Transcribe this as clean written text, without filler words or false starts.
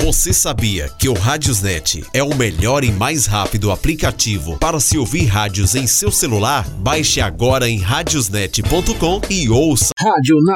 Você sabia que o Radiosnet é o melhor e mais rápido aplicativo para se ouvir rádios em seu celular? Baixe agora em radiosnet.com e ouça. Rádio